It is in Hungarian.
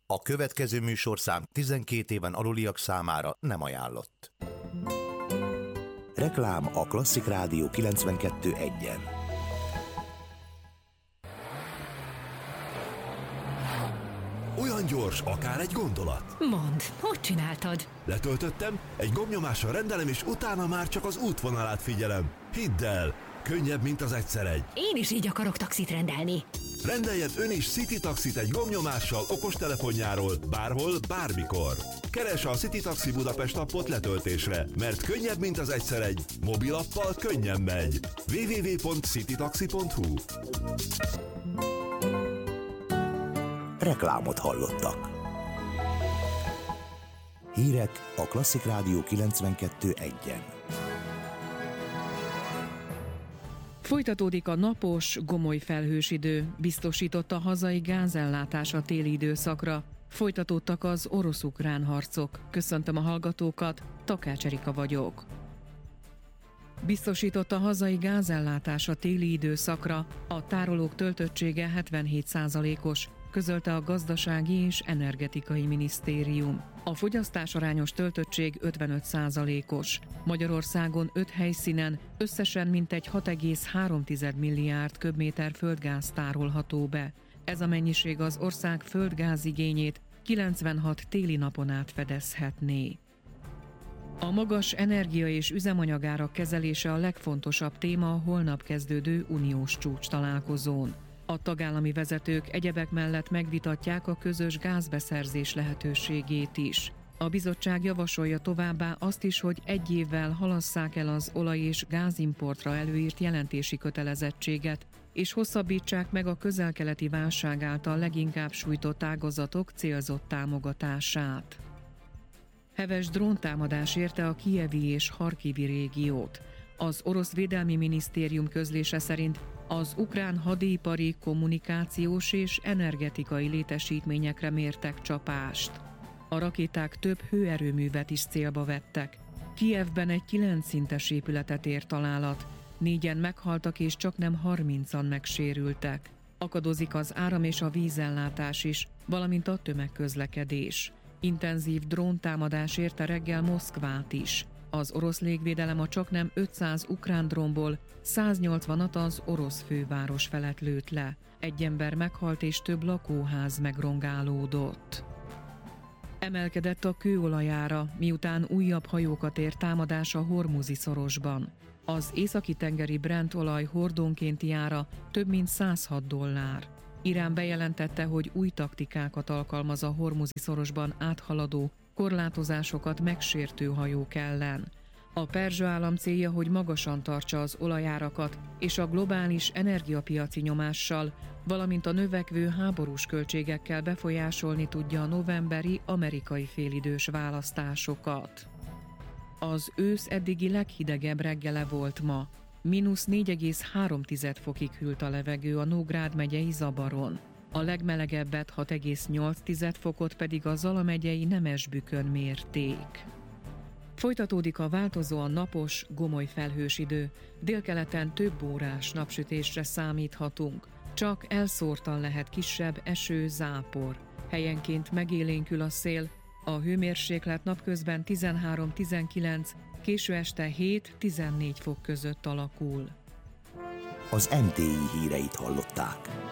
A következő műsorszám 12 éven aluliak számára nem ajánlott. Reklám a Klasszik Rádió 92.1-en. Olyan gyors, akár egy gondolat. Mondd, hogy csináltad? Letöltöttem, egy gombnyomással rendelem, és utána már csak az útvonalát figyelem. Hidd el, könnyebb, mint az egyszer egy. Én is így akarok taxit rendelni. Rendeljen ön is City Taxit egy gombnyomással okostelefonjáról, bárhol, bármikor. Keresse a City Taxi Budapest appot letöltésre, mert könnyebb, mint az egyszer egy. Mobilappal könnyen megy. www.citytaxi.hu. Reklámot hallottak. Hírek a Klasszik Rádió 92.1-en. Folytatódik a napos, gomoly felhős idő, biztosított a hazai gázellátás a téli időszakra. Folytatódtak az orosz-ukrán harcok. Köszöntöm a hallgatókat, Takács Erika vagyok. Biztosított a hazai gázellátás a téli időszakra, a tárolók töltöttsége 77%-os, közölte a Gazdasági és Energetikai Minisztérium. A fogyasztásarányos töltöttség 55%-os. Magyarországon 5 helyszínen összesen mintegy 6,3 milliárd köbméter földgáz tárolható be. Ez a mennyiség az ország földgázigényét 96 téli napon át fedezhetné. A magas energia- és üzemanyagárak kezelése a legfontosabb téma a holnap kezdődő uniós csúcs találkozón. A tagállami vezetők egyebek mellett megvitatják a közös gázbeszerzés lehetőségét is. A bizottság javasolja továbbá azt is, hogy egy évvel halasszák el az olaj- és gázimportra előírt jelentési kötelezettséget, és hosszabbítsák meg a közel-keleti válság által leginkább sújtott ágazatok célzott támogatását. Heves dróntámadás érte a kijevi és harkivi régiót. Az orosz védelmi minisztérium közlése szerint az ukrán hadipari, kommunikációs és energetikai létesítményekre mértek csapást. A rakéták több hőerőművet is célba vettek. Kijevben egy 9 szintes épületet ért találat, 4-en meghaltak és csaknem 30-an megsérültek. Akadozik az áram és a vízellátás is, valamint a tömegközlekedés. Intenzív dróntámadás érte reggel Moszkvát is. Az orosz légvédelem a csaknem 500 ukrán drónból 180-at az orosz főváros felett lőtt le. Egy ember meghalt és több lakóház megrongálódott. Emelkedett a kőolajára, miután újabb hajókat ért támadás a Hormuzi szorosban. Az északi-tengeri Brent olaj hordónkénti ára több mint $106. Irán bejelentette, hogy új taktikákat alkalmaz a Hormuzi szorosban áthaladó, korlátozásokat megsértő hajók ellen. A perzsa állam célja, hogy magasan tartsa az olajárakat, és a globális energiapiaci nyomással, valamint a növekvő háborús költségekkel befolyásolni tudja a novemberi amerikai félidős választásokat. Az ősz eddigi leghidegebb reggele volt ma. -4,3 fokig hűlt a levegő a Nógrád megyei Zabaron. A legmelegebbet 6,8 fokot pedig a Zala megyei Nemesbükön mérték. Folytatódik a változóan napos, gomoly felhős idő. Délkeleten több órás napsütésre számíthatunk. Csak elszórtan lehet kisebb eső, zápor. Helyenként megélénkül a szél, a hőmérséklet napközben 13-19, késő este 7-14 fok között alakul. Az MTI híreit hallották.